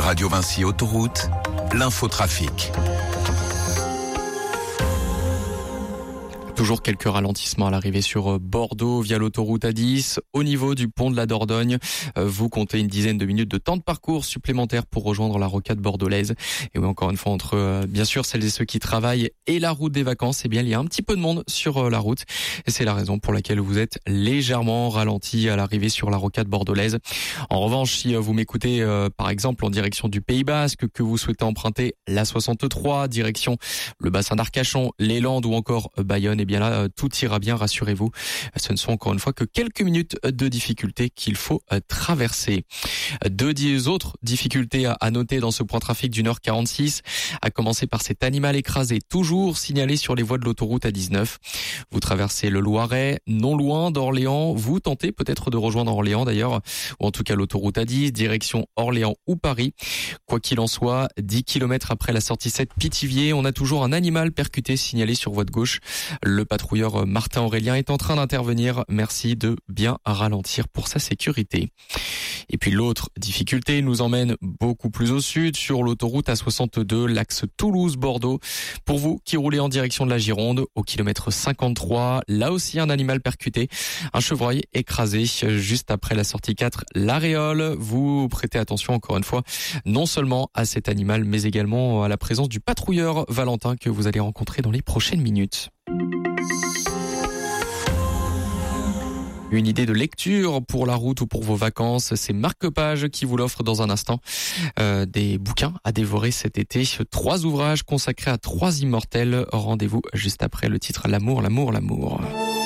Radio Vinci Autoroute, l'infotrafic. Toujours quelques ralentissements à l'arrivée sur Bordeaux via l'autoroute A10. Au niveau du pont de la Dordogne, vous comptez une dizaine de minutes de temps de parcours supplémentaire pour rejoindre la rocade bordelaise. Et oui, encore une fois, entre bien sûr celles et ceux qui travaillent et la route des vacances, eh bien il y a un petit peu de monde sur la route. Et c'est la raison pour laquelle vous êtes légèrement ralenti à l'arrivée sur la rocade bordelaise. En revanche, si vous m'écoutez par exemple en direction du Pays Basque, que vous souhaitez emprunter la 63, direction le bassin d'Arcachon, les Landes ou encore Bayonne, bien là, tout ira bien, rassurez-vous. Ce ne sont encore une fois que quelques minutes de difficultés qu'il faut traverser. Deux autres difficultés à noter dans ce point trafic du Nord 46, à commencer par cet animal écrasé, toujours signalé sur les voies de l'autoroute A19. Vous traversez le Loiret, non loin d'Orléans. Vous tentez peut-être de rejoindre Orléans d'ailleurs, ou en tout cas l'autoroute A10, direction Orléans ou Paris. Quoi qu'il en soit, 10 km après la sortie 7 Pithiviers, on a toujours un animal percuté signalé sur voie de gauche. Le patrouilleur Martin Aurélien est en train d'intervenir. Merci de bien ralentir pour sa sécurité. Et puis l'autre difficulté nous emmène beaucoup plus au sud sur l'autoroute A62, l'axe Toulouse-Bordeaux. Pour vous qui roulez en direction de la Gironde, au kilomètre 53, là aussi un animal percuté, un chevreuil écrasé juste après la sortie 4, l'Aréole. Vous prêtez attention encore une fois, non seulement à cet animal, mais également à la présence du patrouilleur Valentin que vous allez rencontrer dans les prochaines minutes. Une idée de lecture pour la route ou pour vos vacances, c'est Marque-Page qui vous l'offre dans un instant. Des bouquins à dévorer cet été, 3 ouvrages consacrés à 3 immortels. Rendez-vous juste après le titre L'amour, l'amour, l'amour.